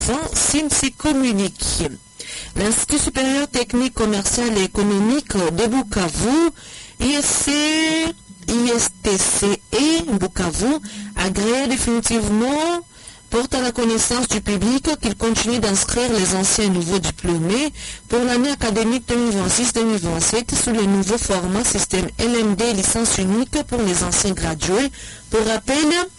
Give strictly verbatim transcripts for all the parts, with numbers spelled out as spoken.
Simsi communique. L'Institut supérieur technique, commercial et économique de Bukavu, I S T C E Bukavu, agréé définitivement, porte à la connaissance du public qu'il continue d'inscrire les anciens et nouveaux diplômés pour l'année académique deux mille vingt-six deux mille vingt-sept sous le nouveau format système L M D licence unique pour les anciens gradués. Pour rappel,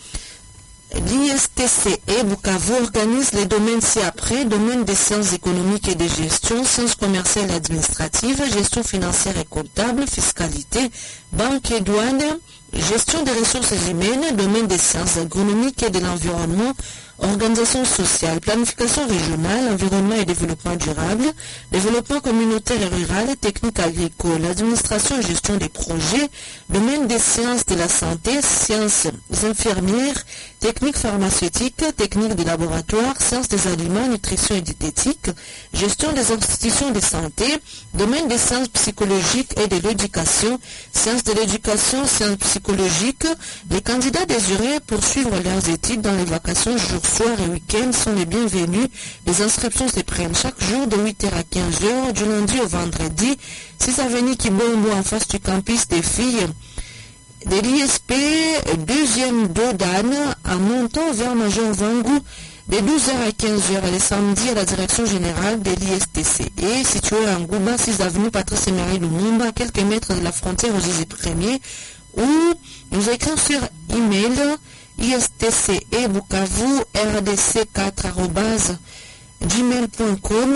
l'I S T C E Bukavu organise les domaines ci-après, domaine des sciences économiques et de gestion, sciences commerciales et administratives, gestion financière et comptable, fiscalité, banque et douane, gestion des ressources humaines, domaine des sciences agronomiques et de l'environnement, organisation sociale, planification régionale, environnement et développement durable, développement communautaire et rural, technique agricole, administration et gestion des projets, domaine des sciences de la santé, sciences infirmières, techniques pharmaceutiques, techniques de laboratoire, sciences des aliments, nutrition et diététique, gestion des institutions de santé, domaine des sciences psychologiques et de l'éducation, sciences de l'éducation, sciences psychologiques. Les candidats désirés poursuivre leurs études dans les vacations jour, soir et week-end sont les bienvenus. Les inscriptions se prennent chaque jour de huit heures à quinze heures, du lundi au vendredi. six avenue Kibombo en face du campus des filles de l'I S P, deuxième Dodane, en montant vers Major Vangou, de douze heures à quinze heures, les samedis à la direction générale de l'I S T C E, située à Ngouba, six avenue Patrice Emery Lumumba, à quelques mètres de la frontière aux Îles Premiers, ou nous écrivons sur email I S T C E Bukavu R D C quatre arobase gmail point com,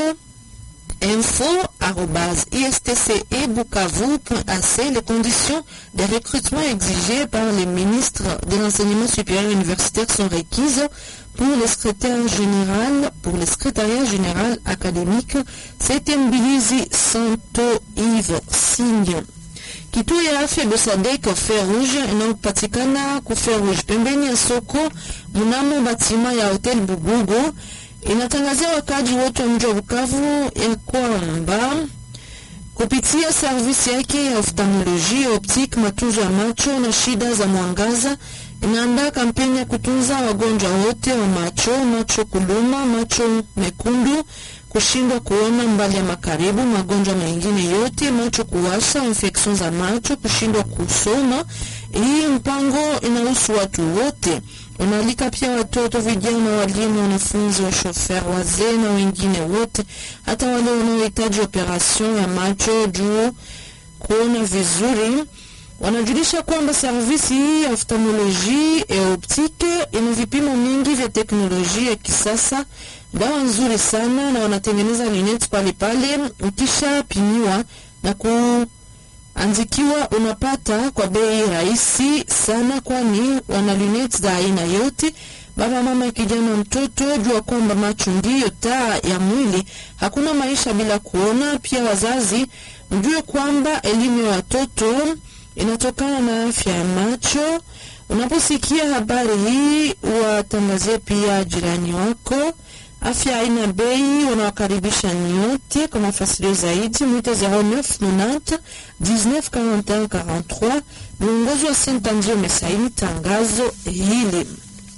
info arobase I S T C E Bukavu point A C. Les conditions de recrutement exigées par les ministres de l'enseignement supérieur universitaire sont requises pour le secrétaire général, pour le secrétariat général académique. C'est Mbilizi Santo Yves Signe. Kituo ya afya Bosadek Fer Rouge inayopatikana ku Fer Rouge pembeni ya soko mnamo batima ya hotel Bubugo inatangazia wakaji wote wa mji wa Bukavu ya kwamba kupitia servisi yake ya oftalmoloji, optik, matunzo ya macho na shida za mwangaza inaandaa kampeni ya kutunza wagonjwa wote wa macho, macho kuluma, macho mekundu, kushindwa kuona mbali ya makaribu, magonjwa mengine yote, macho kuwasha, infection za macho, kushindwa kusoma. Hii mpango inahusu watu wote. Unalika pia watoto, vijana, walimu, wanafunzi, wa shofer, wazee na wengine wote, hata wale wanaohitaji operation ya macho juu kuona vizuri. Wanajulisha kwamba servisi hii ya oftalmoloji e optike ina vipimo mingi vya teknolojia ya kisasa, dawa nzuri sana, na wanatengeneza lunettes pale pale. Ukisha pimiwa na kuandikiwa unapata kwa bei rahisi sana, kwani wana lunettes za aina yote. Baba, mama, kijana, mtoto, jua kwamba macho ndiyo taa ya mwili. Hakuna maisha bila kuona. Pia wazazi mjue kwamba elimu ya watoto inatokana na afya ya macho. Unaposikia habari hii, watangazie pia jirani wako. Afya haina bei, wanawakaribisha nyote. Kwa mafasilio zaidi mwite zero neuf nonante dix-neuf quarante et un quarante-trois. Mwongozi wa Saint-André umesaini tangazo hili.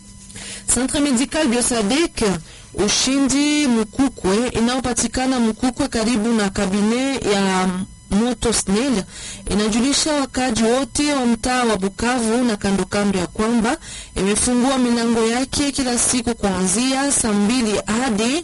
Centre Medical Biosadek Ushindi Mukukwe inayopatikana Mukukwe karibu na kabine ya Moto Snail inajulisha wakaji wote wa mtaa wa Bukavu na kando kando ya kwamba imefungua milango yake kila siku kuanzia saa mbili hadi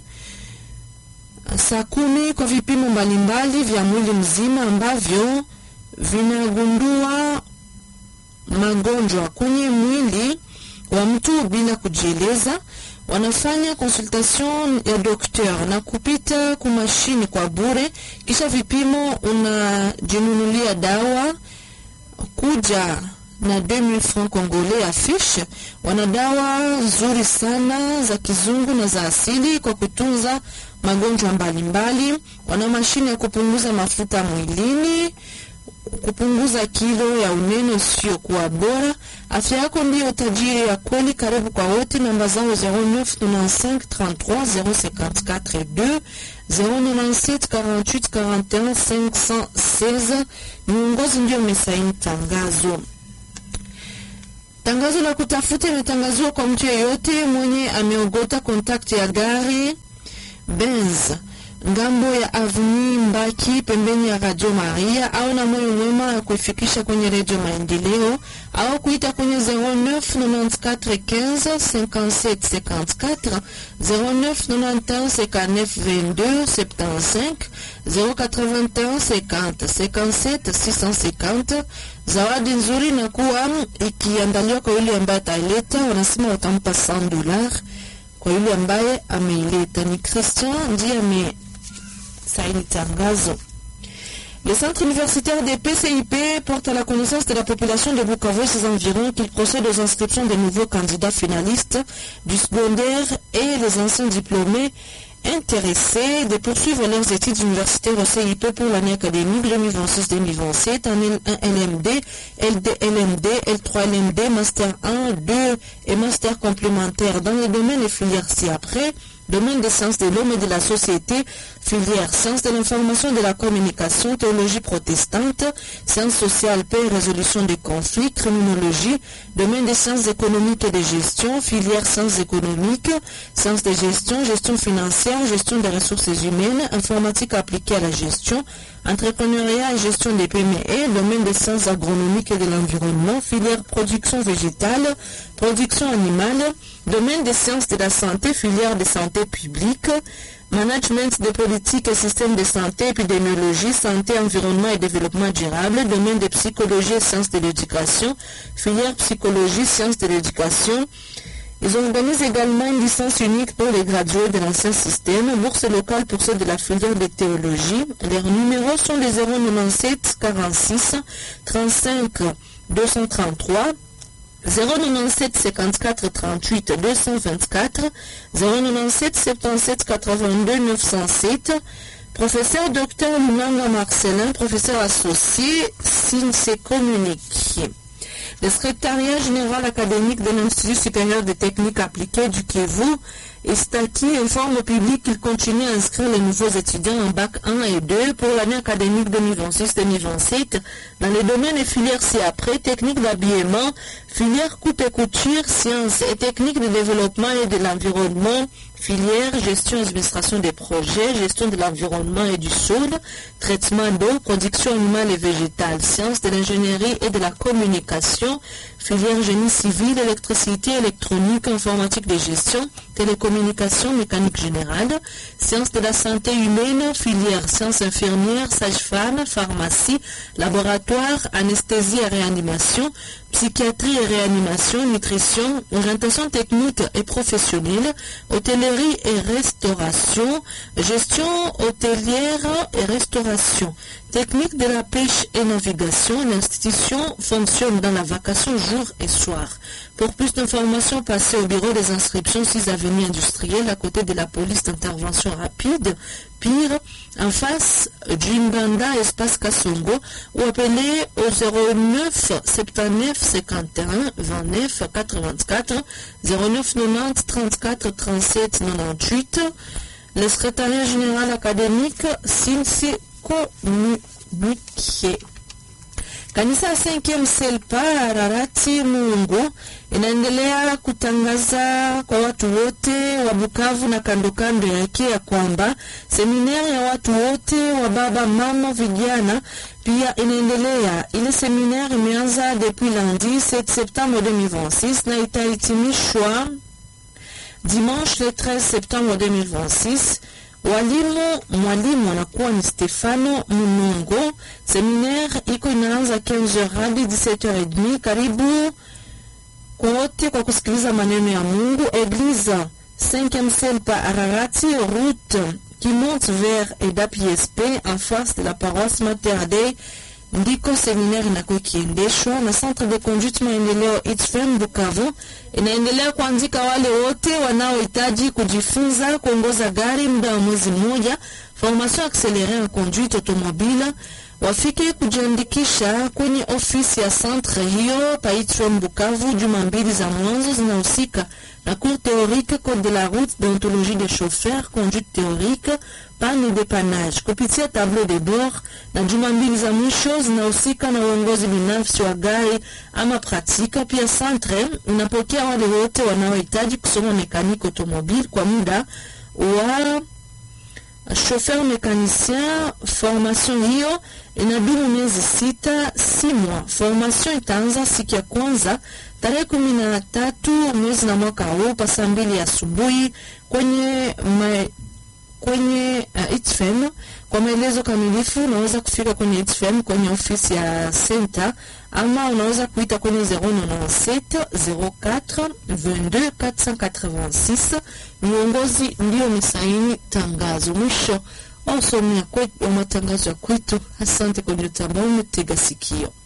saa kumi kwa vipimo mbalimbali vya mwili mzima ambavyo vinagundua magonjwa kwenye mwili wa mtu bila kujieleza. Wanafanya consultation ya doktor na kupita kumashini kwa bure. Kisha vipimo unajinunulia dawa, kuja na deux mille francs congolais affiche. Wana dawa nzuri sana za kizungu na za asili kwa kutunza magonjwa mbalimbali. Wana mashine ya kupunguza mafuta mwilini, kupunguza kilo ya unene usio kuwa bora. Afya yako ndiyo tajiri ya kweli. Karibu kwa wote. Namba zao zero neuf nonante-cinq trente-trois zero cinquante-quatre deux zero nonante-sept quarante-huit quarante et un cinq cent seize. Mwongozi ndio umesaini tangazo. Tangazo la kutafuta imetangazwa kwa mtu yeyote mwenye ameogota kontakti ya gari Benz ngambo ya Avenue Mbaki pembeni ya Radio Maria, au na moyo mwema ya kuifikisha kwenye Radio Maendeleo, au kuita kwenye zero neuf94quinze cinquante-sept cinquante-quatre zero neuf quatre-vingt-un cinquante-neuf vingt-deux soixante-quinze zero quatre-vingt-un cinquante cinquante-sept six cent cinquante. Zawadi nzuri na kuwa ikiandaliwa kwa yule ambaye ataleta, wanasema watampa cent dollars kwa yule ambaye ameileta. Ni Christian ndiye ame saini tangazo. Le centre universitaire des P C I P porte à la connaissance de la population de Bukavu et ses environs qu'il procède aux inscriptions des nouveaux candidats finalistes du secondaire et les anciens diplômés intéressés de poursuivre leurs études universitaires au C I P pour l'année académique deux mille vingt-six deux mille vingt-sept en L M D, L D L M D, L trois L M D, Master un, deux et Master complémentaire dans les domaines et filières ci-après: domaine des sciences de l'homme et de la société, filière sciences de l'information et de la communication, théologie protestante, sciences sociales, paix et résolution des conflits, criminologie, domaine des sciences économiques et de gestion, filière sciences économiques, sciences de gestion, gestion financière, gestion des ressources humaines, informatique appliquée à la gestion, entrepreneuriat et gestion des P M E, domaine des sciences agronomiques et de l'environnement, filière production végétale, production animale, domaine des sciences de la santé, filière de santé publique, management des politiques et systèmes de santé, épidémiologie, santé, environnement et développement durable, domaine de psychologie et sciences de l'éducation, filière psychologie, sciences de l'éducation. Ils organisent également une licence unique pour les gradués de l'ancien système, bourse locale pour ceux de la filière de théologie. Leurs numéros sont les zéro neuf-sept quarante-six trente-cinq deux cent trente-trois, zéro neuf-sept cinquante-quatre trente-huit deux cent vingt-quatre, zéro neuf-sept soixante-dix-sept quatre-vingt-deux neuf cent sept. Professeur Docteur Lunanga Marcelin, professeur associé, signe ses communiqués. Le secrétariat général académique de l'Institut supérieur de techniques appliquées du Kivu, Estaki, informe au public qu'il continue à inscrire les nouveaux étudiants en bac un et deux pour l'année académique deux mille vingt-six deux mille vingt-sept dans les domaines et filières ci-après: technique d'habillement, filière coupe et couture, sciences et techniques de développement et de l'environnement, filière gestion et administration des projets, gestion de l'environnement et du sol, traitement d'eau, production animale et végétale, sciences de l'ingénierie et de la communication, filière génie civil, électricité, électronique, informatique de gestion, télécommunication, mécanique générale, sciences de la santé humaine, filière sciences infirmières, sage-femme, pharmacie, laboratoire, anesthésie et réanimation, psychiatrie et réanimation, nutrition, orientation technique et professionnelle, hôtellerie et restauration, gestion hôtelière et restauration, technique de la pêche et navigation. L'institution fonctionne dans la vacation jour et soir. Pour plus d'informations, passez au bureau des inscriptions six avenue industrielle à côté de la police d'intervention rapide, Pire, en face du Nganda espace Kasongo, ou appelez au zéro neuf soixante-dix-neuf cinquante et un vingt-neuf quatre-vingt-quatre, zéro neuf quatre-vingt-dix trente-quatre trente-sept quatre-vingt-huit. Le secrétariat général académique Sinsi Communiqué. Kanisa ya cinquième Selpa Ararati Mungu inaendelea kutangaza kwa watu wote wa Bukavu na kando kando yake ya kwamba seminari ya watu wote wa baba mama vijana pia inaendelea. Ile seminari imeanza depuis lundi sept septembre deux mille vingt-six na itahitimishwa dimanche le treize septembre deux mille vingt-six. Walimu mwalimu anakuwa ni Stefano Munongo. Seminaire iko inaanza quinze heures hadi dix-sept heures trente. Karibu kwa wote kwa kusikiliza maneno ya Mungu. Église cinquième Selpa Ararati, route qui monte vers Eda P S P en face de la paroisse Mater Dei. Ndiko seminaire inakuwa ikiendeshwa na Centre de Conduite Maendeleo I T F E M Bukavu. Inaendelea kuandika wale wote wanaohitaji kujifunza kuongoza gari muda wa mwezi mmoja, formation accélérée en conduite automobile. wafike kujiandikisha kwenye ofisi ya centre hiyo paitwa Bukavu juma mbili za mwanzo zinahusika na cours théorique, code de la route, déontologie des chauffeurs, conduite théorique, panne dépannage kupitia tableau de bord, na juma mbili za mwisho zinahusika na uongozi binafsi wa gari ama pratika. Pia centre inapokea wale wote wanaohitaji kusoma mekaniki automobile kwa muda wa chauffeur mécanicien. Formation hiyo inadumu miezi sita, si mois. Formation itaanza siku ya kwanza tarehe kumi na tatu mwezi na mwaka huu pa saa mbili asubuhi kwenye ma, kwenye uh, I T F E M. Kwa maelezo kamilifu unaweza kufika kwenye I T F E M kwenye ofisi ya center, ama unaweza kuita kwenye zero neuf sept zero quatre vingt-deux quatre cent quatre-vingt-six. Miongozi ndio misaini tangazo. Mwisho wa usomea kwetu wa matangazo ya kwetu. Asante kwa nyote ambao mmetega sikio.